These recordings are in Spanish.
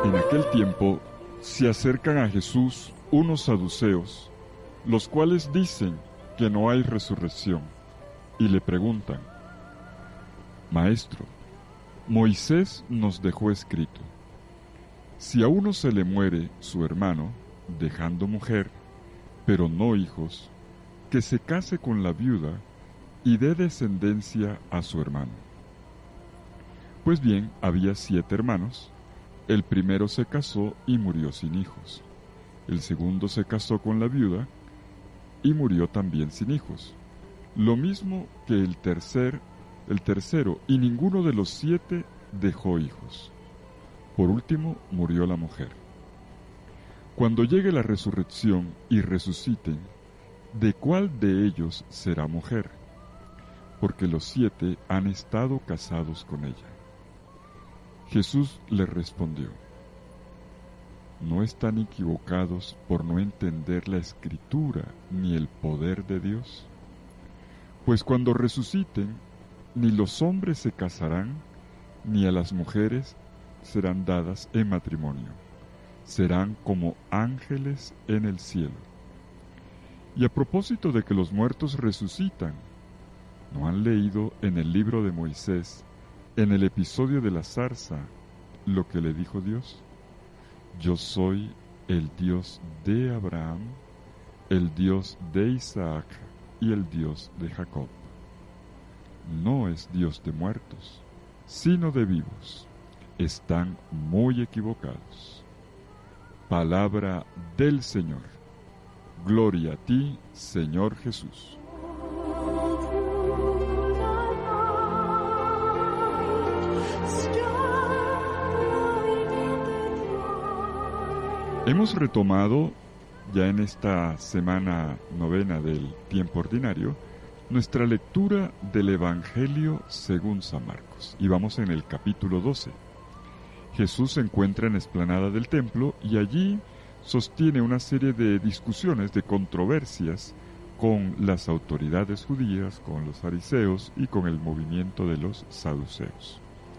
En aquel tiempo se acercan a Jesús unos saduceos, los cuales dicen que no hay resurrección, y le preguntan: Maestro, Moisés nos dejó escrito: si a uno se le muere su hermano, dejando mujer, pero no hijos, que se case con la viuda y dé descendencia a su hermano. Pues bien, había 7 hermanos. El primero se casó y murió sin hijos. El segundo se casó con la viuda y murió también sin hijos. Lo mismo que el tercero, y ninguno de los 7 dejó hijos. Por último, murió la mujer. Cuando llegue la resurrección y resuciten, ¿de cuál de ellos será mujer? Porque los 7 han estado casados con ella. Jesús les respondió: ¿no están equivocados por no entender la Escritura ni el poder de Dios? Pues cuando resuciten, ni los hombres se casarán, ni a las mujeres serán dadas en matrimonio. Serán como ángeles en el cielo. Y a propósito de que los muertos resucitan, ¿no han leído en el libro de Moisés, en el episodio de la zarza, lo que le dijo Dios? Yo soy el Dios de Abraham, el Dios de Isaac y el Dios de Jacob. No es Dios de muertos, sino de vivos. Están muy equivocados. Palabra del Señor. Gloria a ti, Señor Jesús. Hemos retomado, ya en esta semana novena del tiempo ordinario, nuestra lectura del Evangelio según San Marcos. Y vamos en el capítulo 12. Jesús se encuentra en la explanada del templo y allí sostiene una serie de discusiones, de controversias con las autoridades judías, con los fariseos y con el movimiento de los saduceos.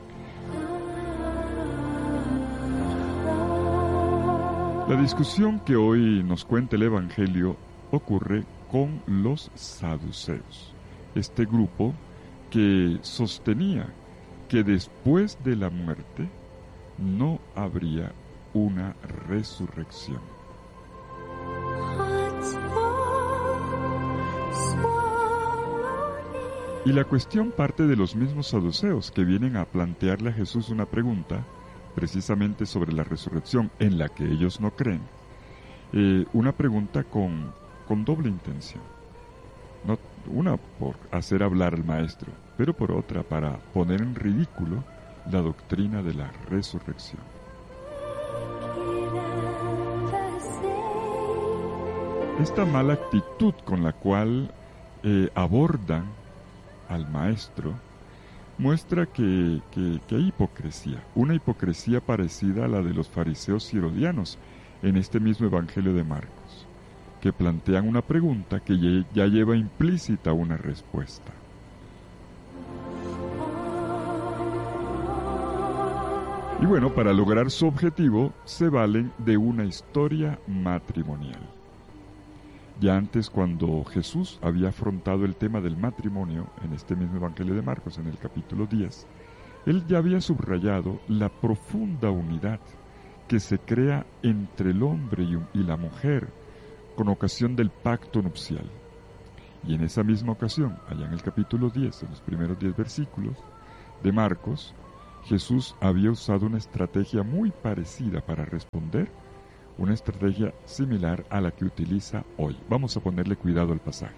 La discusión que hoy nos cuenta el Evangelio ocurre con los saduceos, este grupo que sostenía que después de la muerte no habría una resurrección. Y la cuestión parte de los mismos saduceos que vienen a plantearle a Jesús una pregunta precisamente sobre la resurrección en la que ellos no creen. Una pregunta con doble intención. No, una por hacer hablar al maestro, pero por otra para poner en ridículo la doctrina de la resurrección. Esta mala actitud con la cual abordan al maestro muestra que hay hipocresía, una hipocresía parecida a la de los fariseos y herodianos en este mismo Evangelio de Marcos, que plantean una pregunta que ya lleva implícita una respuesta. Y bueno, para lograr su objetivo se valen de una historia matrimonial. Ya antes, cuando Jesús había afrontado el tema del matrimonio en este mismo Evangelio de Marcos, en el capítulo 10, él ya había subrayado la profunda unidad que se crea entre el hombre y la mujer con ocasión del pacto nupcial. Y en esa misma ocasión, allá en el capítulo 10, en los primeros 10 versículos de Marcos, Jesús había usado una estrategia muy parecida para responder, una estrategia similar a la que utiliza hoy. Vamos a ponerle cuidado al pasaje.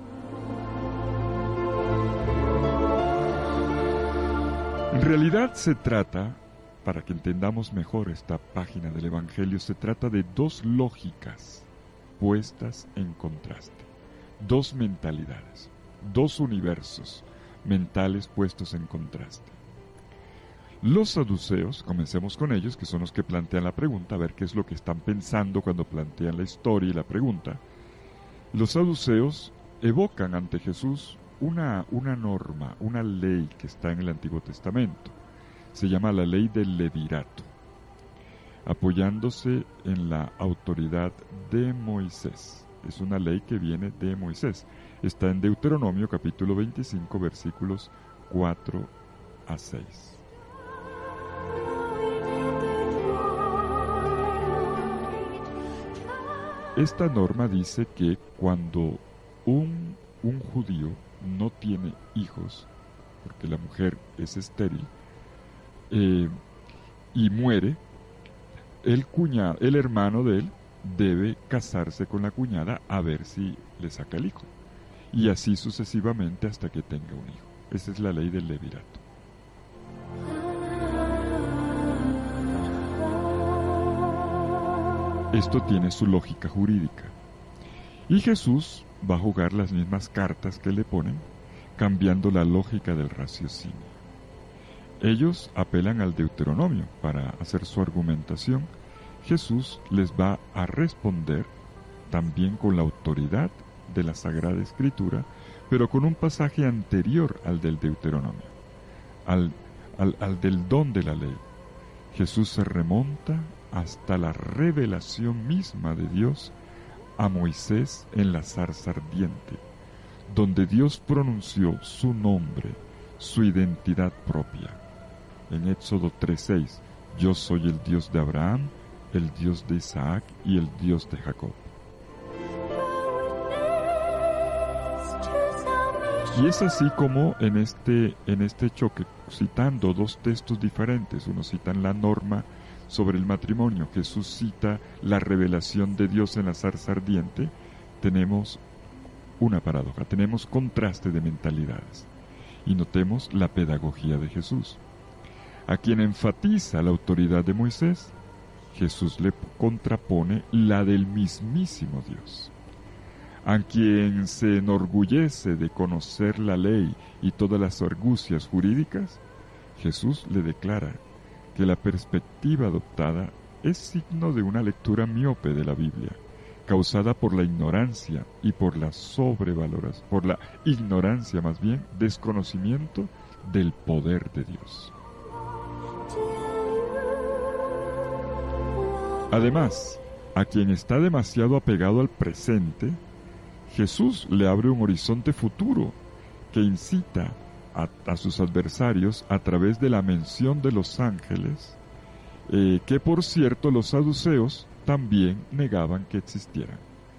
En realidad se trata, para que entendamos mejor esta página del Evangelio, se trata de 2 lógicas puestas en contraste, 2 mentalidades, 2 universos mentales puestos en contraste. Los saduceos, comencemos con ellos, que son los que plantean la pregunta, a ver qué es lo que están pensando cuando plantean la historia y la pregunta. Los saduceos evocan ante Jesús una norma, una ley que está en el Antiguo Testamento. Se llama la ley del levirato. apoyándose en la autoridad de Moisés. Es una ley que viene de Moisés. Está en Deuteronomio capítulo 25, versículos 4 a 6. Esta norma dice que cuando un judío no tiene hijos, porque la mujer es estéril, y muere, el hermano de él debe casarse con la cuñada a ver si le saca el hijo. Y así sucesivamente hasta que tenga un hijo. Esa es la ley del levirato. Esto tiene su lógica jurídica. Y Jesús va a jugar las mismas cartas que le ponen, cambiando la lógica del raciocinio. Ellos apelan al Deuteronomio para hacer su argumentación. Jesús les va a responder también con la autoridad de la Sagrada Escritura, pero con un pasaje anterior al del Deuteronomio, al del don de la ley. Jesús se remonta hasta la revelación misma de Dios a Moisés en la zarza ardiente, donde Dios pronunció su nombre, su identidad propia. En Éxodo 3:6, yo soy el Dios de Abraham, el Dios de Isaac y el Dios de Jacob. Y es así como en este choque, citando dos textos diferentes, uno cita la norma sobre el matrimonio, Jesús cita la revelación de Dios en la zarza ardiente, tenemos una paradoja, tenemos contraste de mentalidades. Y notemos la pedagogía de Jesús. A quien enfatiza la autoridad de Moisés, Jesús le contrapone la del mismísimo Dios. A quien se enorgullece de conocer la ley y todas las argucias jurídicas, Jesús le declara que la perspectiva adoptada es signo de una lectura miope de la Biblia, causada por la ignorancia y por la sobrevaloración, por la ignorancia más bien, desconocimiento del poder de Dios. Además, a quien está demasiado apegado al presente, Jesús le abre un horizonte futuro que incita a sus adversarios a través de la mención de los ángeles, que por cierto los saduceos también negaban que existieran.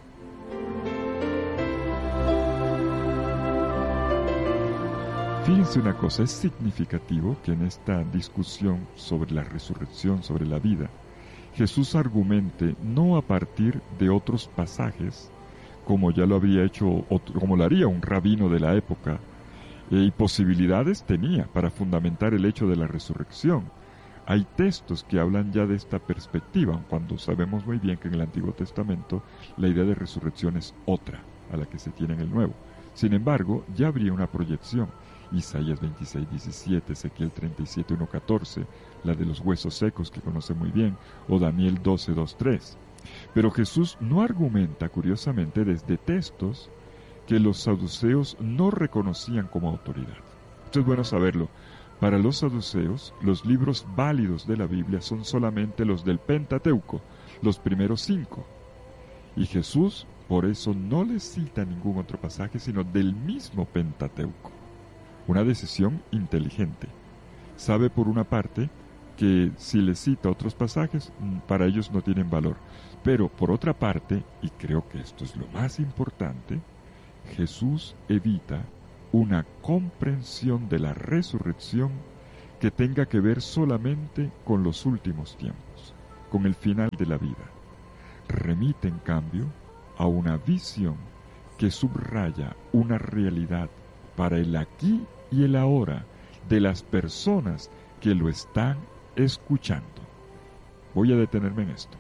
Fíjense una cosa, es significativo que en esta discusión sobre la resurrección, sobre la vida, Jesús argumente no a partir de otros pasajes, como ya lo habría hecho, como lo haría un rabino de la época, y posibilidades tenía para fundamentar el hecho de la resurrección. Hay textos que hablan ya de esta perspectiva, cuando sabemos muy bien que en el Antiguo Testamento la idea de resurrección es otra a la que se tiene en el Nuevo. Sin embargo, ya habría una proyección. Isaías 26:17, Ezequiel 37:1-14, la de los huesos secos que conoce muy bien, o Daniel 12:2-3. Pero Jesús no argumenta, curiosamente, desde textos que los saduceos no reconocían como autoridad. Esto es bueno saberlo. Para los saduceos, los libros válidos de la Biblia son solamente los del Pentateuco, los primeros 5. Y Jesús, por eso, no les cita ningún otro pasaje, sino del mismo Pentateuco. Una decisión inteligente. Sabe, por una parte, que si les cita otros pasajes, para ellos no tienen valor. Pero, por otra parte, y creo que esto es lo más importante, Jesús evita una comprensión de la resurrección que tenga que ver solamente con los últimos tiempos, con el final de la vida. Remite, en cambio, a una visión que subraya una realidad para el aquí y el ahora de las personas que lo están escuchando. Voy a detenerme en esto.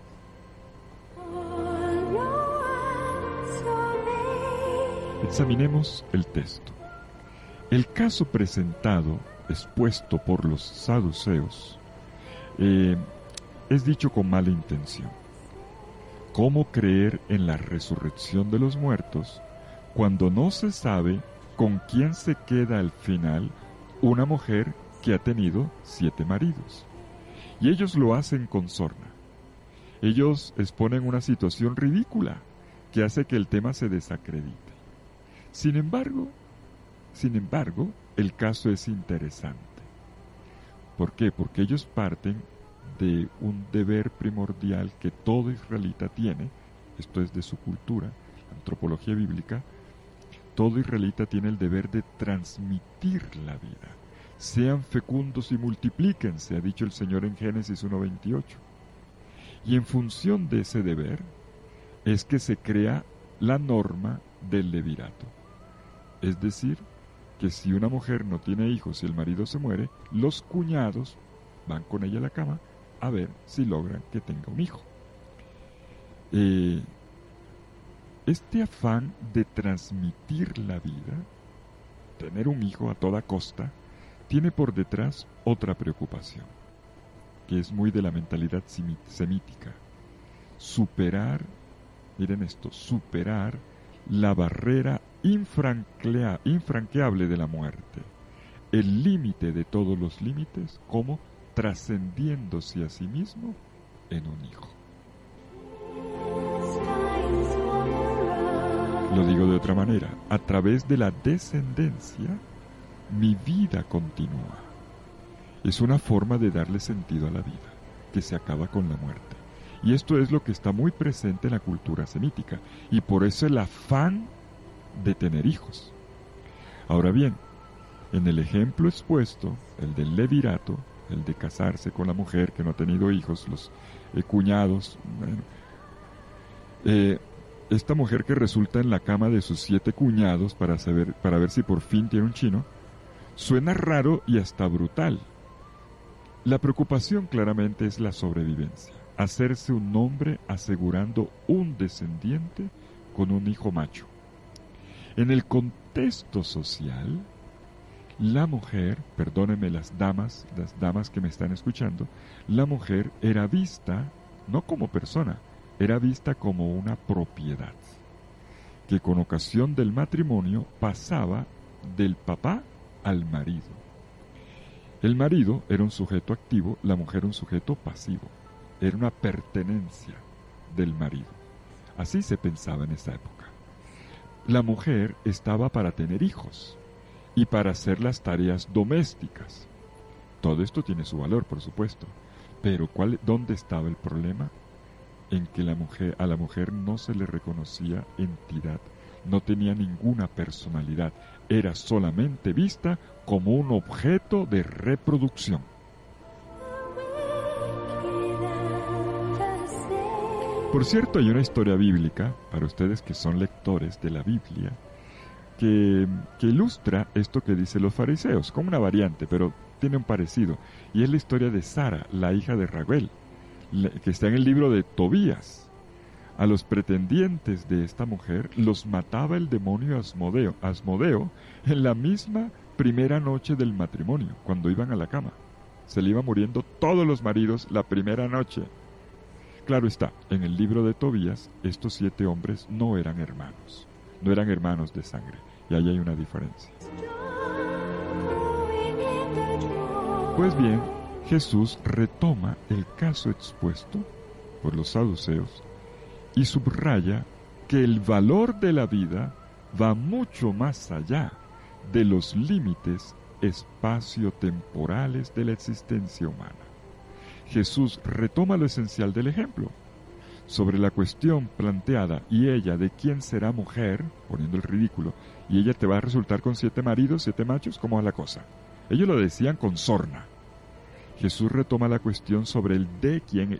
Examinemos el texto. El caso presentado, expuesto por los saduceos, es dicho con mala intención. ¿Cómo creer en la resurrección de los muertos cuando no se sabe con quién se queda al final una mujer que ha tenido 7 maridos? Y ellos lo hacen con sorna. Ellos exponen una situación ridícula que hace que el tema se desacredite. Sin embargo, el caso es interesante. ¿Por qué? Porque ellos parten de un deber primordial que todo israelita tiene, esto es de su cultura, antropología bíblica, todo israelita tiene el deber de transmitir la vida. Sean fecundos y multiplíquense, ha dicho el Señor en Génesis 1:28. Y en función de ese deber es que se crea la norma del levirato. Es decir, que si una mujer no tiene hijos y el marido se muere, los cuñados van con ella a la cama a ver si logran que tenga un hijo. Este afán de transmitir la vida, tener un hijo a toda costa, tiene por detrás otra preocupación, que es muy de la mentalidad semítica. Superar la barrera infranqueable de la muerte, el límite de todos los límites, como trascendiéndose a sí mismo en un hijo. Lo digo de otra manera, a través de la descendencia, mi vida continúa. Es una forma de darle sentido a la vida, que se acaba con la muerte. Y esto es lo que está muy presente en la cultura semítica, y por eso el afán de tener hijos. Ahora bien, en el ejemplo expuesto, el del levirato, el de casarse con la mujer que no ha tenido hijos, los cuñados, esta mujer que resulta en la cama de sus 7 cuñados para ver si por fin tiene un chino, suena raro y hasta brutal. La preocupación claramente es la sobrevivencia, hacerse un nombre asegurando un descendiente con un hijo macho. En el contexto social, la mujer, perdónenme las damas que me están escuchando, la mujer era vista no como persona, era vista como una propiedad, que con ocasión del matrimonio pasaba del papá al marido. El marido era un sujeto activo, la mujer un sujeto pasivo. Era una pertenencia del marido. Así se pensaba en esa época. La mujer estaba para tener hijos y para hacer las tareas domésticas. Todo esto tiene su valor, por supuesto. Pero ¿dónde estaba el problema? En que a la mujer no se le reconocía entidad, no tenía ninguna personalidad, era solamente vista como un objeto de reproducción. Por cierto, hay una historia bíblica, para ustedes que son lectores de la Biblia, que ilustra esto que dicen los fariseos, como una variante, pero tiene un parecido, y es la historia de Sara, la hija de Raguel, que está en el libro de Tobías. A los pretendientes de esta mujer los mataba el demonio Asmodeo en la misma primera noche del matrimonio, cuando iban a la cama. Se le iban muriendo todos los maridos la primera noche. Claro está, en el libro de Tobías, estos 7 hombres no eran hermanos de sangre, y ahí hay una diferencia. Pues bien, Jesús retoma el caso expuesto por los saduceos y subraya que el valor de la vida va mucho más allá de los límites espacio-temporales de la existencia humana. Jesús retoma lo esencial del ejemplo. Sobre la cuestión planteada y ella de quién será mujer, poniendo el ridículo, y ella te va a resultar con 7 maridos, 7 machos, ¿cómo es la cosa? Ellos lo decían con sorna. Jesús retoma la cuestión sobre de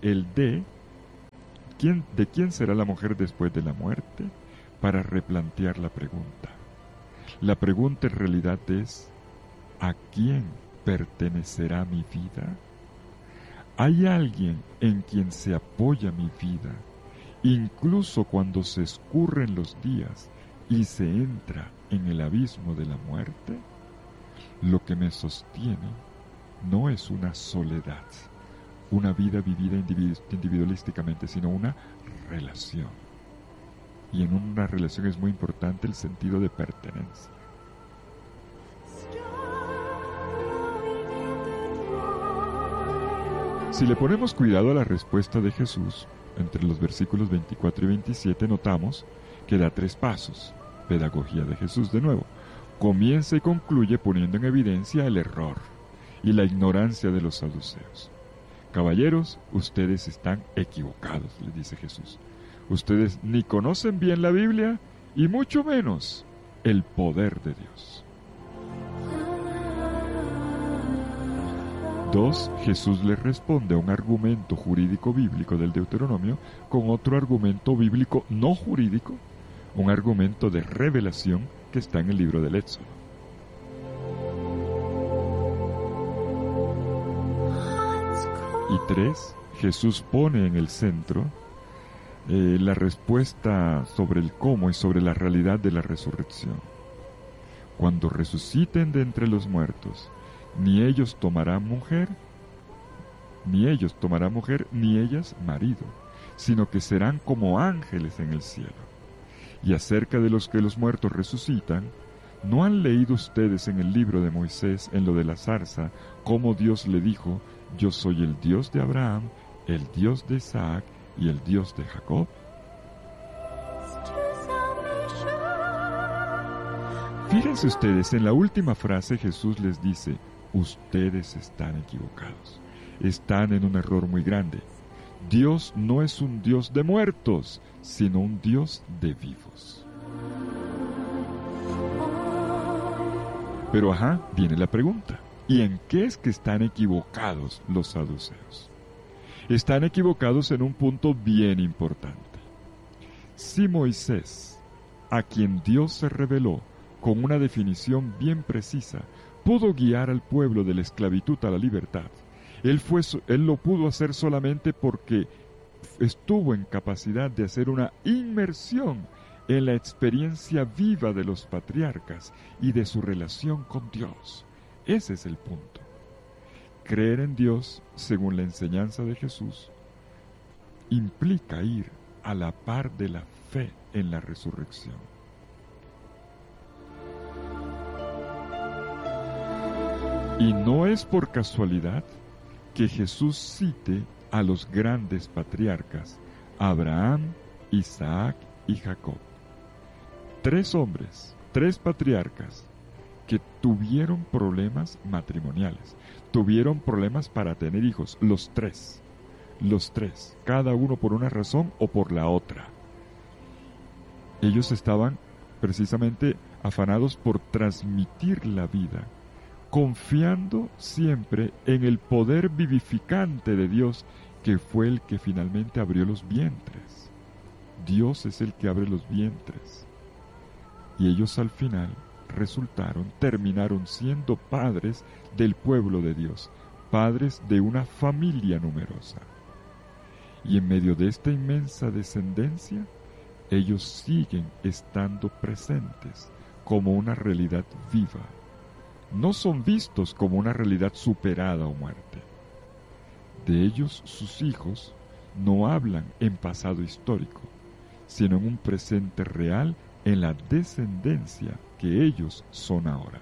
quién será la mujer después de la muerte, para replantear la pregunta. La pregunta en realidad es, ¿a quién pertenecerá mi vida? ¿Hay alguien en quien se apoya mi vida, incluso cuando se escurren los días y se entra en el abismo de la muerte? Lo que me sostiene no es una soledad, una vida vivida individualísticamente, sino una relación. Y en una relación es muy importante el sentido de pertenencia. Si le ponemos cuidado a la respuesta de Jesús, entre los versículos 24 y 27 notamos que da 3 pasos. Pedagogía de Jesús de nuevo. Comienza y concluye poniendo en evidencia el error y la ignorancia de los saduceos. Caballeros, ustedes están equivocados, les dice Jesús. Ustedes ni conocen bien la Biblia y mucho menos el poder de Dios. 2. Jesús les responde a un argumento jurídico bíblico del Deuteronomio con otro argumento bíblico no jurídico, un argumento de revelación que está en el libro del Éxodo. Y 3. Jesús pone en el centro la respuesta sobre el cómo y sobre la realidad de la resurrección. Cuando resuciten de entre los muertos, ni ellos tomarán mujer, ni ellas marido, sino que serán como ángeles en el cielo. Y acerca de los que los muertos resucitan, ¿no han leído ustedes en el libro de Moisés, en lo de la zarza, cómo Dios le dijo: yo soy el Dios de Abraham, el Dios de Isaac y el Dios de Jacob? Fíjense ustedes, en la última frase Jesús les dice: ustedes están equivocados, están en un error muy grande. Dios no es un Dios de muertos, sino un Dios de vivos. Pero viene la pregunta: ¿y en qué es que están equivocados los saduceos? Están equivocados en un punto bien importante. Si Moisés, a quien Dios se reveló con una definición bien precisa, pudo guiar al pueblo de la esclavitud a la libertad, él lo pudo hacer solamente porque estuvo en capacidad de hacer una inmersión en la experiencia viva de los patriarcas y de su relación con Dios. Ese es el punto. Creer en Dios, según la enseñanza de Jesús, implica ir a la par de la fe en la resurrección. Y no es por casualidad que Jesús cite a los grandes patriarcas, Abraham, Isaac y Jacob. 3 hombres, 3 patriarcas que tuvieron problemas matrimoniales, tuvieron problemas para tener hijos, los tres, cada uno por una razón o por la otra. Ellos estaban precisamente afanados por transmitir la vida, confiando siempre en el poder vivificante de Dios, que fue el que finalmente abrió los vientres. Dios es el que abre los vientres. Y ellos al final terminaron siendo padres del pueblo de Dios, padres de una familia numerosa. Y en medio de esta inmensa descendencia, ellos siguen estando presentes como una realidad viva. No son vistos como una realidad superada o muerte. De ellos, sus hijos no hablan en pasado histórico, sino en un presente real, en la descendencia que ellos son ahora.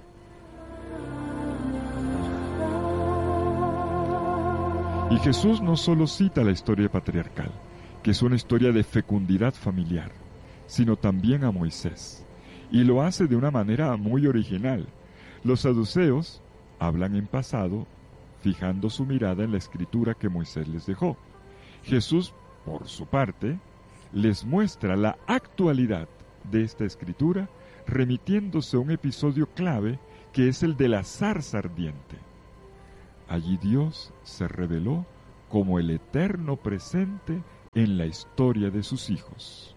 Y Jesús no solo cita la historia patriarcal, que es una historia de fecundidad familiar, sino también a Moisés, y lo hace de una manera muy original. Los saduceos hablan en pasado, fijando su mirada en la escritura que Moisés les dejó. Jesús, por su parte, les muestra la actualidad de esta escritura, remitiéndose a un episodio clave que es el de la zarza ardiente. Allí Dios se reveló como el eterno presente en la historia de sus hijos.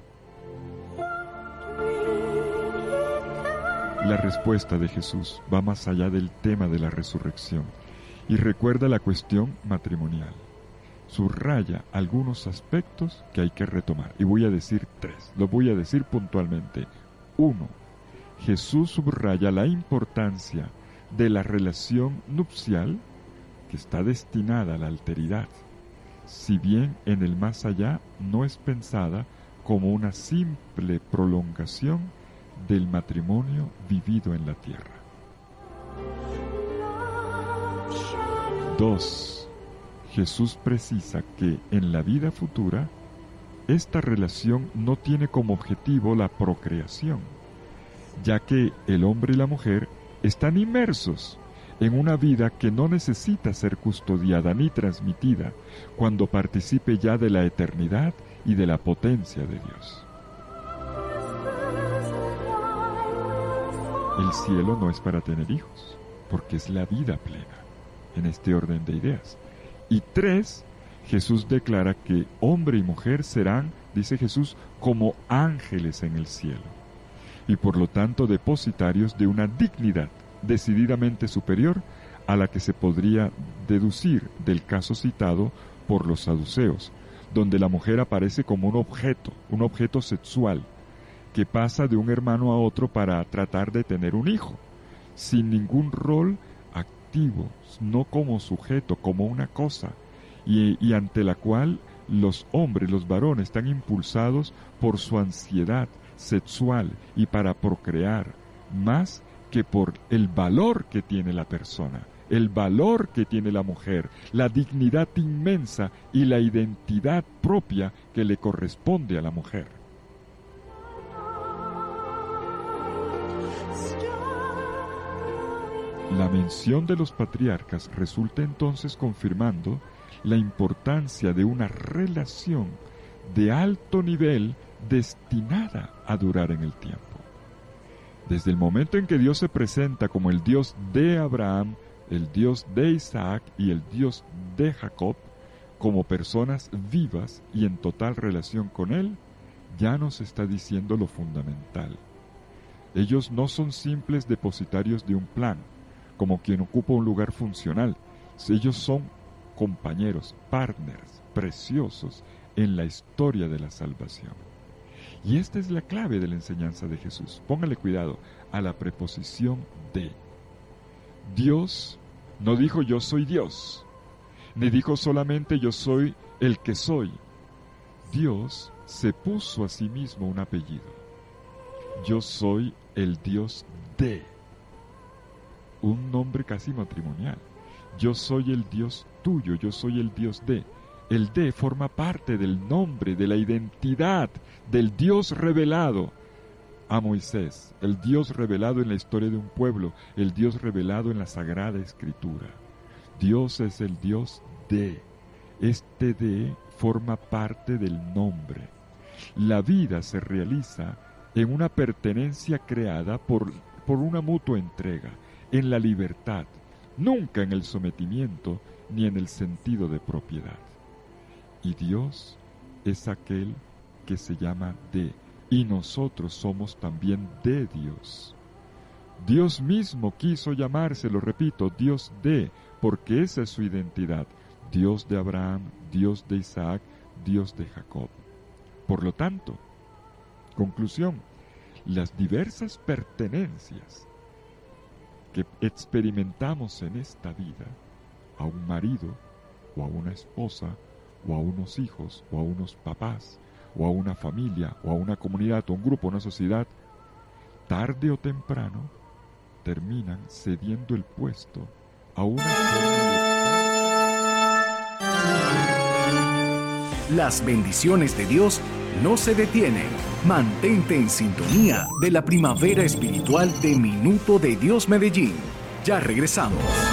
La respuesta de Jesús va más allá del tema de la resurrección y recuerda la cuestión matrimonial. Subraya algunos aspectos que hay que retomar, y voy a decir 3, los voy a decir puntualmente. 1. Jesús subraya la importancia de la relación nupcial que está destinada a la alteridad, si bien en el más allá no es pensada como una simple prolongación del matrimonio vivido en la tierra. 2. Jesús precisa que en la vida futura, esta relación no tiene como objetivo la procreación, ya que el hombre y la mujer están inmersos en una vida que no necesita ser custodiada ni transmitida cuando participe ya de la eternidad y de la potencia de Dios. El cielo no es para tener hijos, porque es la vida plena, en este orden de ideas. Y 3, Jesús declara que hombre y mujer serán, dice Jesús, como ángeles en el cielo, y por lo tanto depositarios de una dignidad decididamente superior a la que se podría deducir del caso citado por los saduceos, donde la mujer aparece como un objeto sexual, que pasa de un hermano a otro para tratar de tener un hijo, sin ningún rol activo, no como sujeto, como una cosa, y ante la cual los hombres, los varones, están impulsados por su ansiedad sexual y para procrear, más que por el valor que tiene la persona, el valor que tiene la mujer, la dignidad inmensa y la identidad propia que le corresponde a la mujer. La mención de los patriarcas resulta entonces confirmando la importancia de una relación de alto nivel destinada a durar en el tiempo. Desde el momento en que Dios se presenta como el Dios de Abraham, el Dios de Isaac y el Dios de Jacob, como personas vivas y en total relación con Él, ya nos está diciendo lo fundamental. Ellos no son simples depositarios de un plan, como quien ocupa un lugar funcional. Ellos son compañeros, partners, preciosos en la historia de la salvación. Y esta es la clave de la enseñanza de Jesús. Póngale cuidado a la preposición de. Dios no dijo yo soy Dios, ni dijo solamente yo soy el que soy. Dios se puso a sí mismo un apellido. Yo soy el Dios de. Un nombre casi matrimonial. Yo soy el Dios tuyo, yo soy el Dios de. El de forma parte del nombre, de la identidad del Dios revelado a Moisés, el Dios revelado en la historia de un pueblo, el Dios revelado en la Sagrada Escritura. Dios es el Dios de. Este de forma parte del nombre. La vida se realiza en una pertenencia creada por una mutua entrega, en la libertad, nunca en el sometimiento ni en el sentido de propiedad. Y Dios es aquel que se llama de, y nosotros somos también de Dios. Dios mismo quiso llamarse, lo repito, Dios de, porque esa es su identidad, Dios de Abraham, Dios de Isaac, Dios de Jacob. Por lo tanto, conclusión, las diversas pertenencias que experimentamos en esta vida, a un marido, o a una esposa, o a unos hijos, o a unos papás, o a una familia, o a una comunidad, o un grupo, una sociedad, tarde o temprano terminan cediendo el puesto a una forma de... Las bendiciones de Dios no se detienen. Mantente en sintonía de la primavera espiritual de Minuto de Dios Medellín. Ya regresamos.